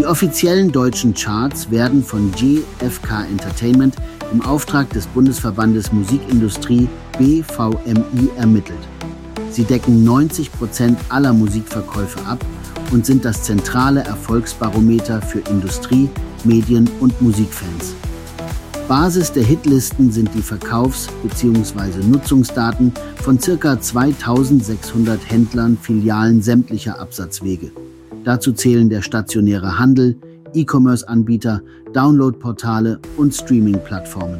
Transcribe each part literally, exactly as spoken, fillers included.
Die offiziellen deutschen Charts werden von G F K Entertainment im Auftrag des Bundesverbandes Musikindustrie B V M I ermittelt. Sie decken neunzig Prozent aller Musikverkäufe ab und sind das zentrale Erfolgsbarometer für Industrie, Medien und Musikfans. Basis der Hitlisten sind die Verkaufs- bzw. Nutzungsdaten von ca. zweitausendsechshundert Händlern, Filialen sämtlicher Absatzwege. Dazu zählen der stationäre Handel, E-Commerce-Anbieter, Download-Portale und Streaming-Plattformen.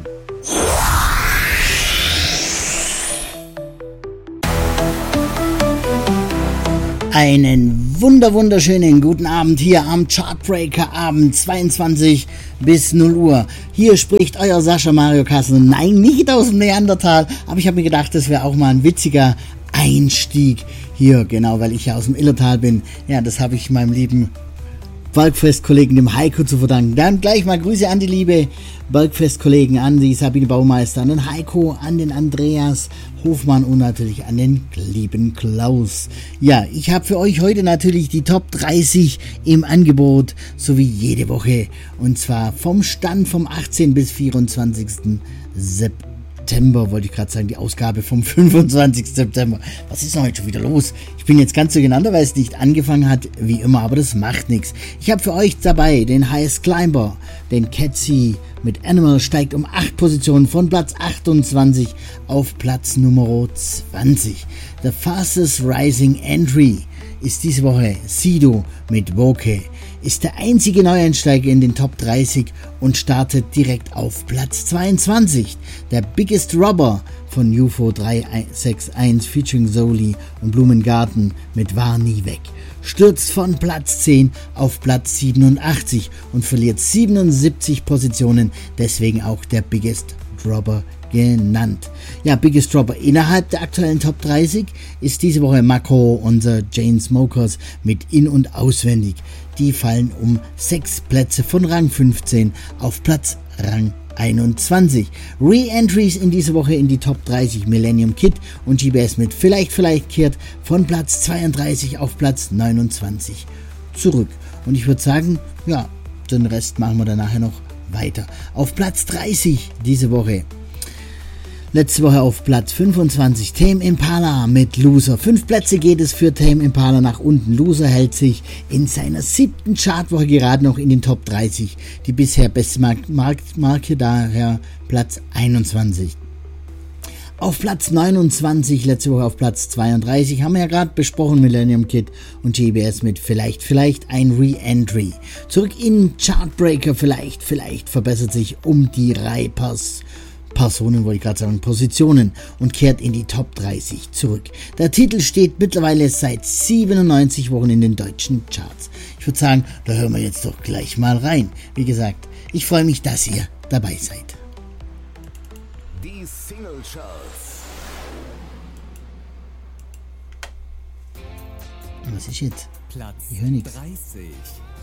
Einen wunder wunderschönen guten Abend hier am Chartbreaker Abend zweiundzwanzig bis null Uhr. Hier spricht euer Sascha Mario Kassel. Nein, nicht aus dem Neandertal, aber ich habe mir gedacht, das wäre auch mal ein witziger Einstieg hier, genau, weil ich ja aus dem Illertal bin. Ja, das habe ich meinem lieben Bergfest-Kollegen, dem Heiko, zu verdanken. Dann gleich mal Grüße an die liebe Bergfest-Kollegen, an die Sabine Baumeister, an den Heiko, an den Andreas Hofmann und natürlich an den lieben Klaus. Ja, ich habe für euch heute natürlich die Top dreißig im Angebot, so wie jede Woche. Und zwar vom Stand vom achtzehnten bis vierundzwanzigsten September, wollte ich gerade sagen, die Ausgabe vom fünfundzwanzigsten September. Was ist denn heute schon wieder los? Ich bin jetzt ganz durcheinander, weil es nicht angefangen hat, wie immer, aber das macht nichts. Ich habe für euch dabei den Highest Climber, den Catchy mit Animal, steigt um acht Positionen von Platz achtundzwanzig auf Platz Nummer zwanzig. The Fastest Rising Entry ist diese Woche Sido mit Woke, ist der einzige Neueinsteiger in den Top dreißig und startet direkt auf Platz zweiundzwanzig. Der Biggest Robber von U F O drei sechs eins featuring Soli und Blumengarten mit War nie weg stürzt von Platz zehn auf Platz siebenundachtzig und verliert siebenundsiebzig Positionen, deswegen auch der Biggest Dropper genannt. Ja, Biggest Dropper innerhalb der aktuellen Top dreißig ist diese Woche Mako und The Chainsmokers mit In- und Auswendig. Die fallen um sechs Plätze von Rang fünfzehn auf Platz Rang einundzwanzig. Re-Entries in dieser Woche in die Top dreißig: Millennium Kid und G B S mit Vielleicht Vielleicht kehrt von Platz zweiunddreißig auf Platz neunundzwanzig zurück. Und ich würde sagen, ja, den Rest machen wir dann nachher noch weiter. Auf Platz dreißig diese Woche. Letzte Woche auf Platz fünfundzwanzig Tame Impala mit Loser. Fünf Plätze geht es für Tame Impala nach unten. Loser hält sich in seiner siebten Chartwoche gerade noch in den Top dreißig. Die bisher beste Mark- Mark- Marke, daher Platz einundzwanzig. Auf Platz neunundzwanzig, letzte Woche auf Platz zweiunddreißig, haben wir ja gerade besprochen, Millennium Kid und G B S mit Vielleicht, Vielleicht ein Re-Entry. Zurück in Chartbreaker, Vielleicht, Vielleicht verbessert sich um die Reipers. Personen, wollte ich gerade sagen, Positionen und kehrt in die Top dreißig zurück. Der Titel steht mittlerweile seit siebenundneunzig Wochen in den deutschen Charts. Ich würde sagen, da hören wir jetzt doch gleich mal rein. Wie gesagt, ich freue mich, dass ihr dabei seid. Die Single Charts. Was ist jetzt? Platz Ich höre nichts. dreißig.